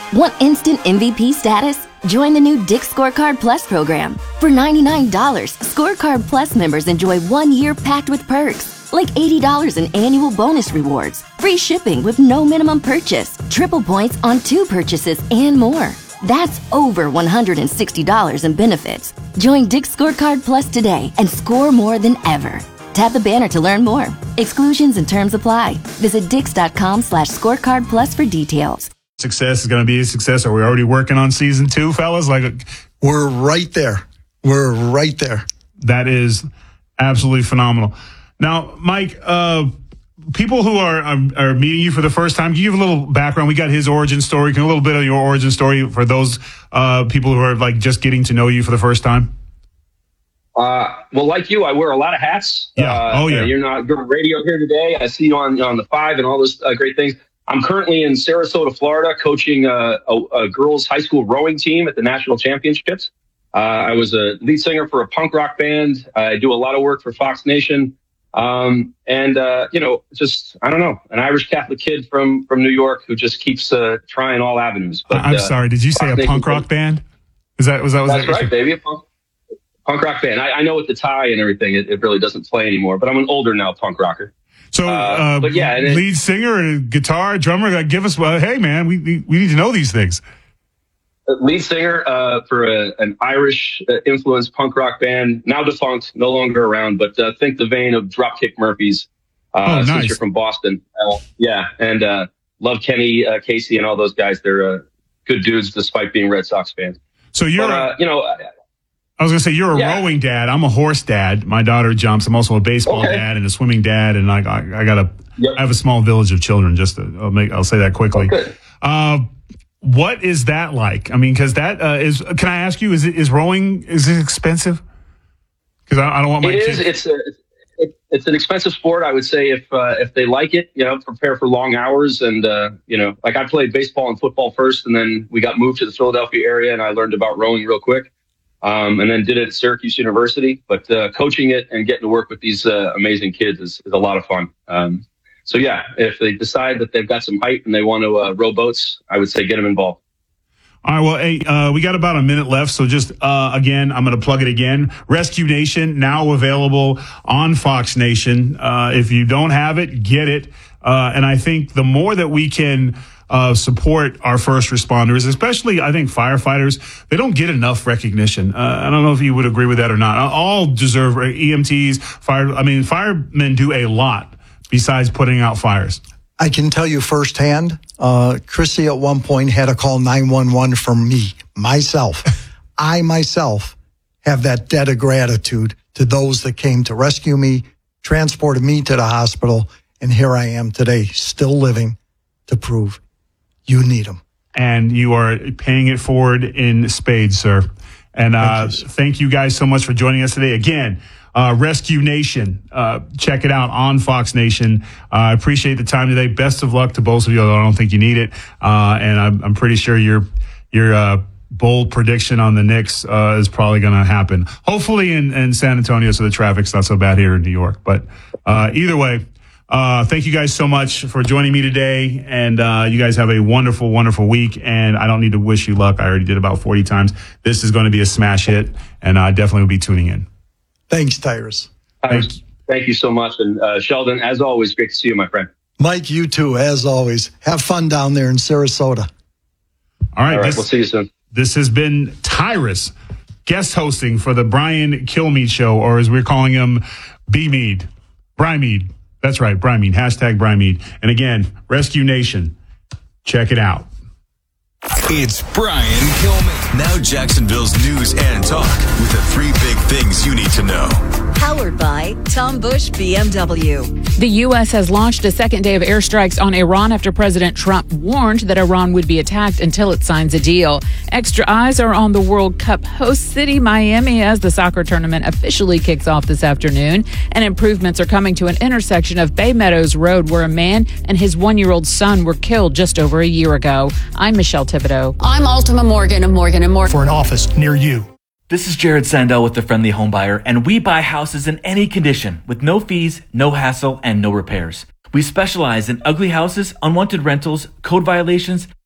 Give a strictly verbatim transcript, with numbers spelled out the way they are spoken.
Want instant M V P status? Join the new Dick's Scorecard Plus program. For ninety-nine dollars, Scorecard Plus members enjoy one year packed with perks, like eighty dollars in annual bonus rewards, free shipping with no minimum purchase, triple points on two purchases, and more. That's over one hundred sixty dollars in benefits. Join Dick's Scorecard Plus today and score more than ever. Tap the banner to learn more. Exclusions and terms apply. Visit dix.com slash scorecard plus for details. Success is going to be a success. Are we already working on season two, fellas? Like, we're right there. We're right there. That is absolutely phenomenal. Now, Mike, uh, people who are, are are meeting you for the first time, can you give a little background? We got his origin story. Can a little bit of your origin story for those uh, people who are like just getting to know you for the first time? Uh, well, like you, I wear a lot of hats. Yeah. Uh, oh, yeah. You're not good radio here today. I see you on on the Five and all those uh, great things. I'm currently in Sarasota, Florida, coaching uh, a, a girls' high school rowing team at the national championships. Uh, I was a lead singer for a punk rock band. I do a lot of work for Fox Nation. Um, and, uh, you know, just, I don't know, an Irish Catholic kid from, from New York who just keeps uh, trying all avenues. But, I'm uh, sorry. Did you say Fox a punk rock band? Is that, was that, was That's that right, baby. A punk, punk rock band. I, I know with the tie and everything, it, it really doesn't play anymore, but I'm an older now punk rocker. So, uh, uh, but yeah, it, lead singer, guitar, drummer, like, give us, well, hey, man, we, we we need to know these things. Lead singer uh, for a, an Irish uh, influenced punk rock band, now defunct, no longer around, but uh, think the vein of Dropkick Murphys. Uh, oh, nice. Since you're from Boston. Uh, yeah, and uh, love Kenny uh, Casey and all those guys. They're uh, good dudes despite being Red Sox fans. So you're, but, uh, you know, I was going to say, you're a yeah. rowing dad. I'm a horse dad. My daughter jumps. I'm also a baseball okay. dad and a swimming dad. And I, I, I got a, yep. I have a small village of children. Just to, I'll make, I'll say that quickly. Oh, uh, what is that like? I mean, cause that, uh, is, can I ask you, is it, is rowing, is it expensive? Cause I, I don't want my It kids. is. It's a, it, it's an expensive sport. I would say if, uh, if they like it, you know, prepare for long hours. And, uh, you know, like I played baseball and football first, and then we got moved to the Philadelphia area and I learned about rowing real quick. Um, and then did it at Syracuse University, but, uh, coaching it and getting to work with these, uh, amazing kids is, is a lot of fun. Um, so yeah, if they decide that they've got some height and they want to, uh, row boats, I would say get them involved. All right. Well, hey, uh, we got about a minute left. So just, uh, again, I'm going to plug it again. Rescue Nation, now available on Fox Nation. Uh, if you don't have it, get it. Uh, and I think the more that we can, Uh, support our first responders, especially, I think, firefighters. They don't get enough recognition. Uh, I don't know if you would agree with that or not. All deserve E M Ts, fire. I mean, firemen do a lot besides putting out fires. I can tell you firsthand, uh, Chrissy at one point had to call nine one one for me, myself. I myself have that debt of gratitude to those that came to rescue me, transported me to the hospital, and here I am today, still living to prove you need them. And you are paying it forward in spades, sir. And uh, thank, you, thank you guys so much for joining us today. Again, uh, Rescue Nation, uh, check it out on Fox Nation. I uh, appreciate the time today. Best of luck to both of you, although I don't think you need it. Uh, and I'm, I'm pretty sure your your uh, bold prediction on the Knicks uh, is probably going to happen. Hopefully in, in San Antonio, so the traffic's not so bad here in New York. But uh, either way, Uh, thank you guys so much for joining me today. And, uh, you guys have a wonderful, wonderful week. And I don't need to wish you luck. I already did about forty times. This is going to be a smash hit, and I definitely will be tuning in. Thanks, Tyrus. Thank you. Thank you so much. And, uh, Sheldon, as always, great to see you, my friend. Mike, you too, as always. Have fun down there in Sarasota. All right. All right. This, we'll see you soon. This has been Tyrus guest hosting for the Brian Kilmeade Show, or as we're calling him, B-Mead. Brymead. That's right, Brymead. Hashtag Brymead. And again, Rescue Nation, check it out. It's Brian Kilmeade. Now Jacksonville's news and talk with the three big things you need to know. Powered by Tom Busch B M W. The U S has launched a second day of airstrikes on Iran after President Trump warned that Iran would be attacked until it signs a deal. Extra eyes are on the World Cup host city, Miami, as the soccer tournament officially kicks off this afternoon. And improvements are coming to an intersection of Bay Meadows Road where a man and his one-year-old son were killed just over a year ago. I'm Michelle Thibodeau. I'm Altima Morgan of Morgan and Morgan. For an office near you. This is Jared Sandell with The Friendly Home Buyer, and we buy houses in any condition with no fees, no hassle, and no repairs. We specialize in ugly houses, unwanted rentals, code violations,